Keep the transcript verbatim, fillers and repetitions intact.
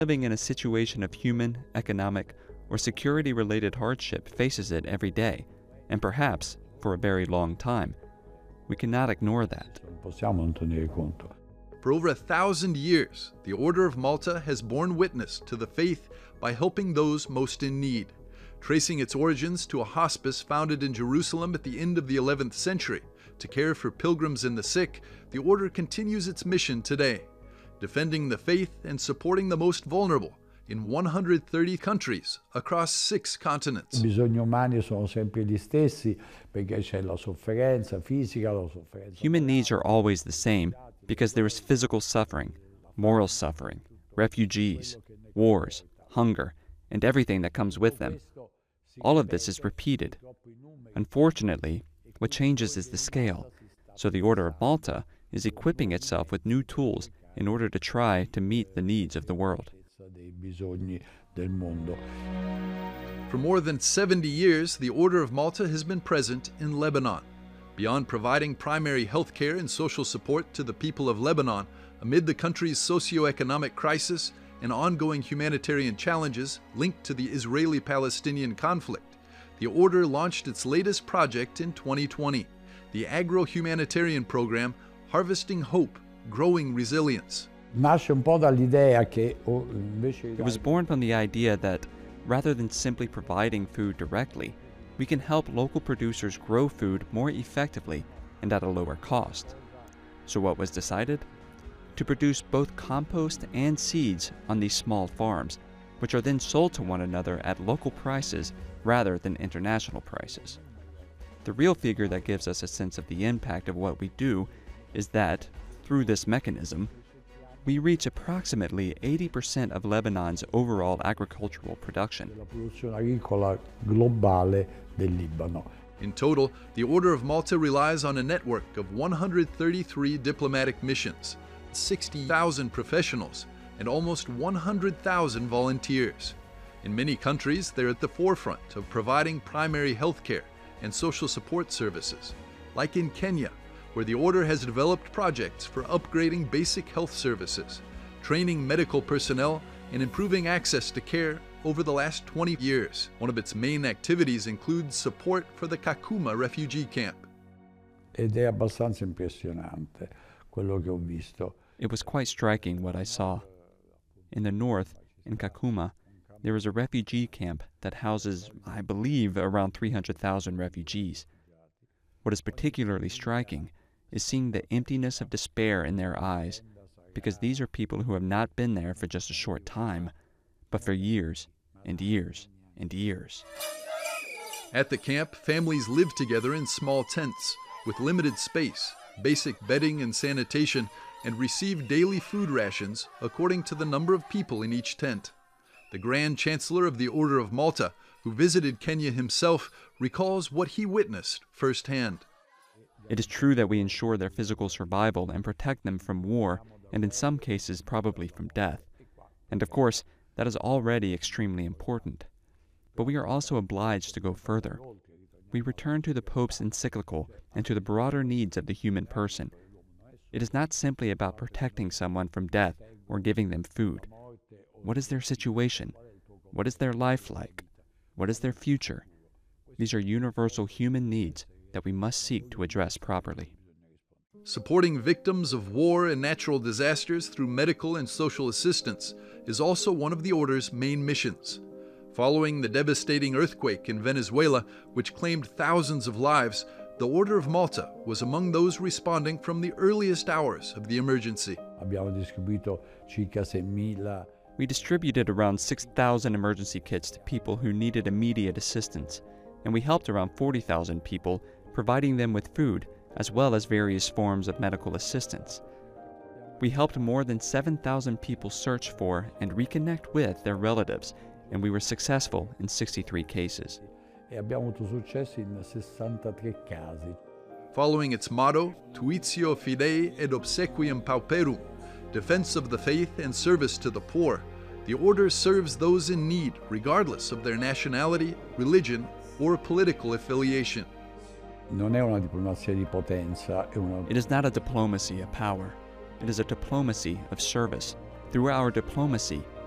living in a situation of human, economic, or security-related hardship faces it every day, and perhaps for a very long time. We cannot ignore that. For over a thousand years, the Order of Malta has borne witness to the faith by helping those most in need. Tracing its origins to a hospice founded in Jerusalem at the end of the eleventh century to care for pilgrims and the sick, the Order continues its mission today, defending the faith and supporting the most vulnerable in one hundred thirty countries across six continents. I bisogni umani sono sempre gli stessi perché c'è la sofferenza fisica, la sofferenza. Human needs are always the same because there is physical suffering, moral suffering, refugees, wars, hunger, and everything that comes with them. All of this is repeated. Unfortunately, what changes is the scale, so the Order of Malta is equipping itself with new tools in order to try to meet the needs of the world. For more than seventy years, the Order of Malta has been present in Lebanon. Beyond providing primary health care and social support to the people of Lebanon amid the country's socio-economic crisis and ongoing humanitarian challenges linked to the Israeli-Palestinian conflict, the Order launched its latest project in twenty twenty, the agro-humanitarian program Harvesting Hope, Growing Resilience. It was born from the idea that, rather than simply providing food directly, we can help local producers grow food more effectively and at a lower cost. So what was decided? To produce both compost and seeds on these small farms, which are then sold to one another at local prices rather than international prices. The real figure that gives us a sense of the impact of what we do is that, through this mechanism, we reach approximately eighty percent of Lebanon's overall agricultural production. In total, the Order of Malta relies on a network of one hundred thirty-three diplomatic missions, sixty thousand professionals, and almost one hundred thousand volunteers. In many countries, they're at the forefront of providing primary health care and social support services, like in Kenya, where the Order has developed projects for upgrading basic health services, training medical personnel, and improving access to care over the last twenty years. One of its main activities includes support for the Kakuma refugee camp. Ed è abbastanza impressionante quello che ho visto. It was quite striking what I saw. In the north, in Kakuma, there is a refugee camp that houses, I believe, around three hundred thousand refugees. What is particularly striking is seeing the emptiness of despair in their eyes, because these are people who have not been there for just a short time, but for years and years and years. At the camp, families live together in small tents with limited space, basic bedding and sanitation, and receive daily food rations according to the number of people in each tent. The Grand Chancellor of the Order of Malta, who visited Kenya himself, recalls what he witnessed firsthand. It is true that we ensure their physical survival and protect them from war, and in some cases probably from death. And of course, that is already extremely important. But we are also obliged to go further. We return to the Pope's encyclical and to the broader needs of the human person. It is not simply about protecting someone from death or giving them food. What is their situation? What is their life like? What is their future? These are universal human needs that we must seek to address properly. Supporting victims of war and natural disasters through medical and social assistance is also one of the Order's main missions. Following the devastating earthquake in Venezuela, which claimed thousands of lives, the Order of Malta was among those responding from the earliest hours of the emergency. We distributed around six thousand emergency kits to people who needed immediate assistance, and we helped around forty thousand people, providing them with food, as well as various forms of medical assistance. We helped more than seven thousand people search for and reconnect with their relatives, and we were successful in sixty-three cases. Following its motto, Tuitio Fidei et Obsequium Pauperum, defense of the faith and service to the poor, the Order serves those in need regardless of their nationality, religion, or political affiliation. It is not a diplomacy of power. It is a diplomacy of service. Through our diplomacy,